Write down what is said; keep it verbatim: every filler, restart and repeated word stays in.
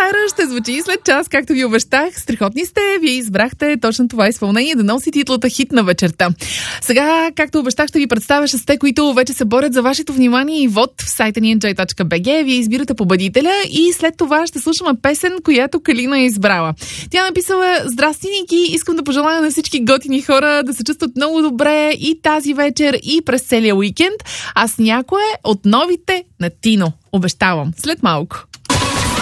Fire ще звучи след час, както ви обещах. Страхотни сте, вие избрахте точно това изпълнение да носи титлата хит на вечерта. Сега, както обещах, ще ви представя шесте, които вече се борят за вашето внимание и вод в сайта ни ен джей точка би джи. Вие избирате победителя и след това ще слушаме песен, която Калина е избрала. Тя е написала: "Здрасти, Ники, искам да пожелая на всички готини хора да се чувстват много добре и тази вечер, и през целия уикенд. Аз някое от новите на Тино. Обещавам, след малко."